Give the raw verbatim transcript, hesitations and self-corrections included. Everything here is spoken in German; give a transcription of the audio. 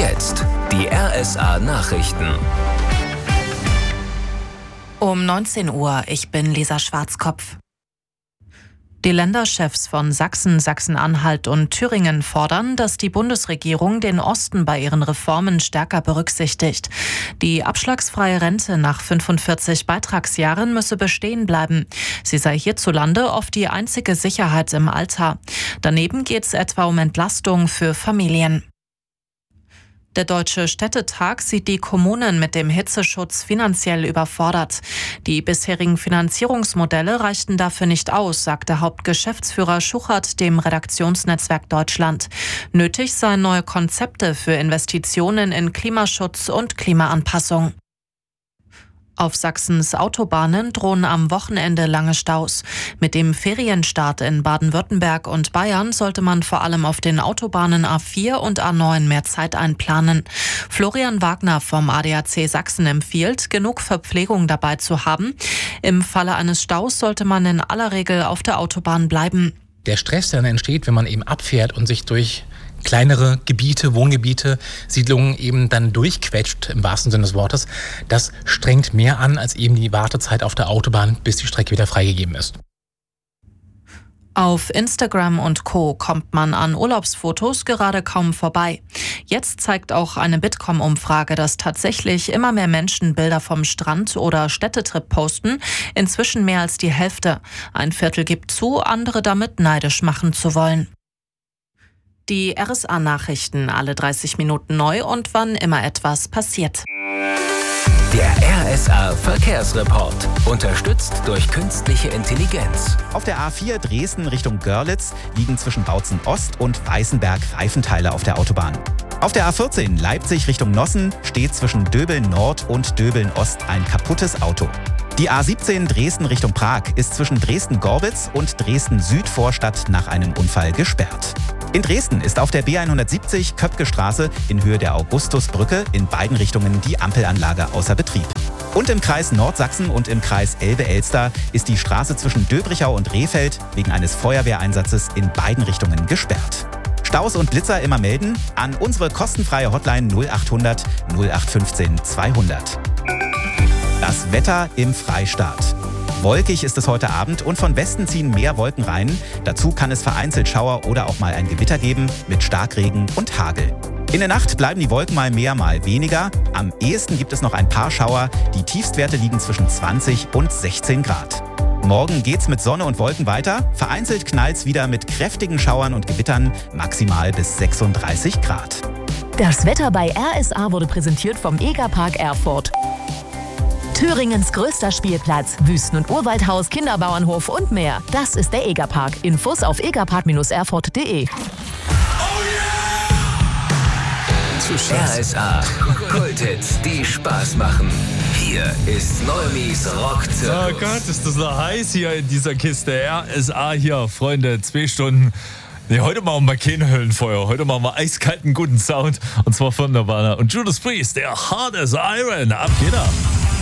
jetzt die R S A-Nachrichten. Um neunzehn Uhr, ich bin Lisa Schwarzkopf. Die Länderchefs von Sachsen, Sachsen-Anhalt und Thüringen fordern, dass die Bundesregierung den Osten bei ihren Reformen stärker berücksichtigt. Die abschlagsfreie Rente nach fünfundvierzig Beitragsjahren müsse bestehen bleiben. Sie sei hierzulande oft die einzige Sicherheit im Alter. Daneben geht es etwa um Entlastung für Familien. Der Deutsche Städtetag sieht die Kommunen mit dem Hitzeschutz finanziell überfordert. Die bisherigen Finanzierungsmodelle reichten dafür nicht aus, sagte Hauptgeschäftsführer Schuchert dem Redaktionsnetzwerk Deutschland. Nötig seien neue Konzepte für Investitionen in Klimaschutz und Klimaanpassung. Auf Sachsens Autobahnen drohen am Wochenende lange Staus. Mit dem Ferienstart in Baden-Württemberg und Bayern sollte man vor allem auf den Autobahnen A vier und A neun mehr Zeit einplanen. Florian Wagner vom A D A C Sachsen empfiehlt, genug Verpflegung dabei zu haben. Im Falle eines Staus sollte man in aller Regel auf der Autobahn bleiben. Der Stress, der dann entsteht, wenn man eben abfährt und sich durch kleinere Gebiete, Wohngebiete, Siedlungen eben dann durchquetscht, im wahrsten Sinne des Wortes, das strengt mehr an als eben die Wartezeit auf der Autobahn, bis die Strecke wieder freigegeben ist. Auf Instagram und Co. kommt man an Urlaubsfotos gerade kaum vorbei. Jetzt zeigt auch eine Bitkom-Umfrage, dass tatsächlich immer mehr Menschen Bilder vom Strand oder Städtetrip posten, inzwischen mehr als die Hälfte. Ein Viertel gibt zu, andere damit neidisch machen zu wollen. Die R S A-Nachrichten alle dreißig Minuten neu und wann immer etwas passiert. Der R S A-Verkehrsreport. Unterstützt durch künstliche Intelligenz. Auf der A vier Dresden Richtung Görlitz liegen zwischen Bautzen Ost und Weißenberg Reifenteile auf der Autobahn. Auf der A vierzehn Leipzig Richtung Nossen steht zwischen Döbeln Nord und Döbeln Ost ein kaputtes Auto. Die A siebzehn Dresden Richtung Prag ist zwischen Dresden-Gorbitz und Dresden-Südvorstadt nach einem Unfall gesperrt. In Dresden ist auf der B hundertsiebzig Köpke-Straße in Höhe der Augustusbrücke in beiden Richtungen die Ampelanlage außer Betrieb. Und im Kreis Nordsachsen und im Kreis Elbe-Elster ist die Straße zwischen Döbrichau und Rehfeld wegen eines Feuerwehreinsatzes in beiden Richtungen gesperrt. Staus und Blitzer immer melden an unsere kostenfreie Hotline null achthundert null acht fünfzehn zweihundert. Das Wetter im Freistaat. Wolkig ist es heute Abend und von Westen ziehen mehr Wolken rein. Dazu kann es vereinzelt Schauer oder auch mal ein Gewitter geben mit Starkregen und Hagel. In der Nacht bleiben die Wolken mal mehr, mal weniger. Am ehesten gibt es noch ein paar Schauer. Die Tiefstwerte liegen zwischen zwanzig und sechzehn Grad. Morgen geht's mit Sonne und Wolken weiter. Vereinzelt knallt's wieder mit kräftigen Schauern und Gewittern, maximal bis sechsunddreißig Grad. Das Wetter bei R S A wurde präsentiert vom Egerpark Erfurt. Thüringens größter Spielplatz, Wüsten- und Urwaldhaus, Kinderbauernhof und mehr. Das ist der Egerpark. Infos auf egerpark erfurt punkt de. R S A. Kulthits, die Spaß machen. Hier ist Neumis Rockzirkus. Oh Gott, ist das noch heiß hier in dieser Kiste. R S A hier, Freunde, zwei Stunden. Nee, heute machen wir kein Höllenfeuer. Heute machen wir eiskalten, guten Sound. Und zwar von Nirvana und Judas Priest, der Hard as Iron. Ab geht er.